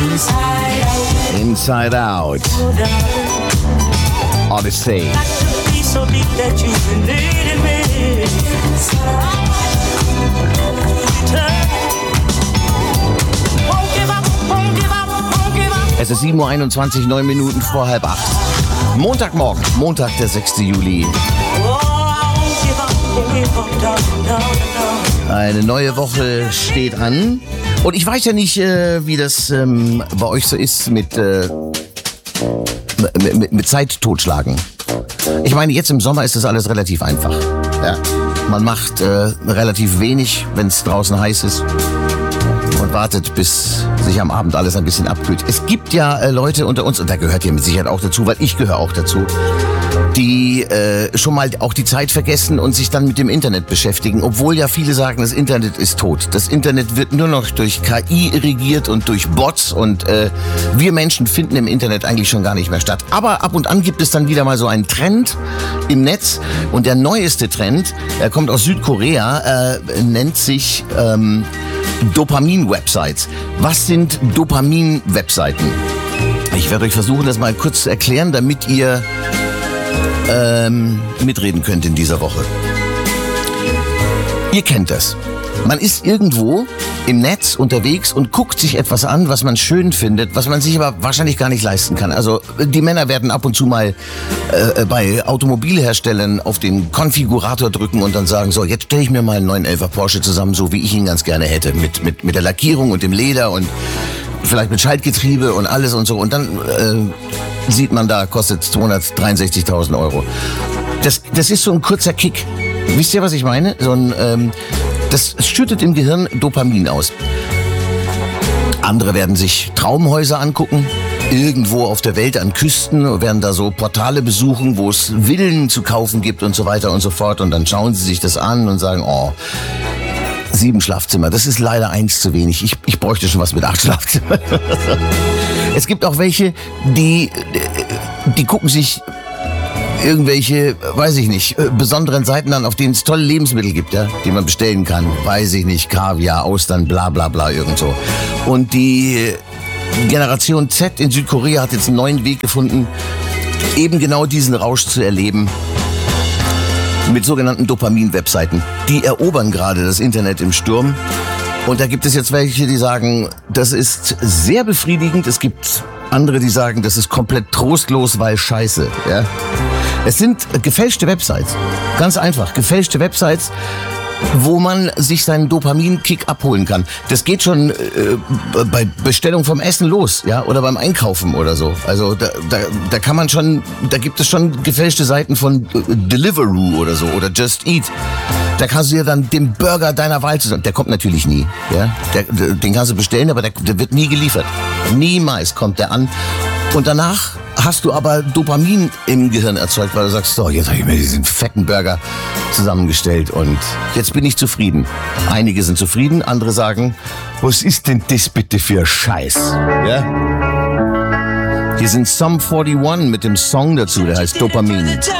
Inside Out. Odyssey. Es ist 7:21 Uhr, 9 Minuten vor 7:30. Montagmorgen, Montag, der 6. Juli. Eine neue Woche steht an. Und ich weiß ja nicht, wie das bei euch so ist mit Zeit totschlagen. Ich meine, jetzt im Sommer ist das alles relativ einfach. Ja. Man macht relativ wenig, wenn es draußen heiß ist. Und wartet, bis sich am Abend alles ein bisschen abkühlt. Es gibt ja Leute unter uns, und da gehört ihr mit Sicherheit auch dazu, weil ich gehöre auch dazu, die schon mal auch die Zeit vergessen und sich dann mit dem Internet beschäftigen, obwohl ja viele sagen, das Internet ist tot. Das Internet wird nur noch durch KI regiert und durch Bots und wir Menschen finden im Internet eigentlich schon gar nicht mehr statt. Aber ab und an gibt es dann wieder mal so einen Trend im Netz und der neueste Trend, er kommt aus Südkorea, nennt sich Dopamin-Websites. Was sind Dopamin-Webseiten? Ich werde euch versuchen, das mal kurz zu erklären, damit ihr mitreden könnt in dieser Woche. Ihr kennt das. Man ist irgendwo im Netz unterwegs und guckt sich etwas an, was man schön findet, was man sich aber wahrscheinlich gar nicht leisten kann. Also die Männer werden ab und zu mal bei Automobilherstellern auf den Konfigurator drücken und dann sagen, so, jetzt stelle ich mir mal einen 911er Porsche zusammen, so wie ich ihn ganz gerne hätte. Mit der Lackierung und dem Leder und vielleicht mit Schaltgetriebe und alles und so. Und dann sieht man, da kostet 263.000 Euro. Das ist so ein kurzer Kick. Wisst ihr, was ich meine? Das schüttet im Gehirn Dopamin aus. Andere werden sich Traumhäuser angucken, irgendwo auf der Welt an Küsten, werden da so Portale besuchen, wo es Villen zu kaufen gibt und so weiter und so fort. Und dann schauen sie sich das an und sagen, oh, 7 Schlafzimmer, das ist leider 1 zu wenig. Ich bräuchte schon was mit 8 Schlafzimmern. Es gibt auch welche, die gucken sich irgendwelche, weiß ich nicht, besonderen Seiten an, auf denen es tolle Lebensmittel gibt, ja, die man bestellen kann. Weiß ich nicht, Kaviar, Austern, bla bla bla, irgend so. Und die Generation Z in Südkorea hat jetzt einen neuen Weg gefunden, eben genau diesen Rausch zu erleben. Mit sogenannten Dopamin-Webseiten. Die erobern gerade das Internet im Sturm. Und da gibt es jetzt welche, die sagen, das ist sehr befriedigend. Es gibt andere, die sagen, das ist komplett trostlos, weil scheiße. Ja? Es sind gefälschte Websites. Ganz einfach, gefälschte Websites, wo man sich seinen Dopamin-Kick abholen kann. Das geht schon bei Bestellung vom Essen los, ja, oder beim Einkaufen oder so. Also da kann man schon, da gibt es schon gefälschte Seiten von Deliveroo oder so oder Just Eat. Da kannst du dir dann den Burger deiner Wahl zusammen. Der kommt natürlich nie, ja. Den kannst du bestellen, aber der wird nie geliefert. Niemals kommt der an. Und danach hast du aber Dopamin im Gehirn erzeugt, weil du sagst, so, jetzt habe ich mir diesen fetten Burger zusammengestellt und jetzt bin ich zufrieden. Einige sind zufrieden, andere sagen, was ist denn das bitte für Scheiß? Ja? Hier sind Sum 41 mit dem Song dazu, der heißt Dopamin.